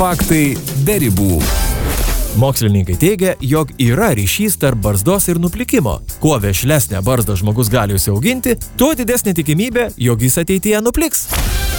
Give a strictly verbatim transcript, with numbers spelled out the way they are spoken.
Faktai be ribų. Mokslininkai teigia, jog yra ryšys tarp barzdos ir nuplikimo. Kuo vešlesnę barzdą žmogus gali užsiauginti, tuo didesnė tikimybė, jog jis ateityje nupliks.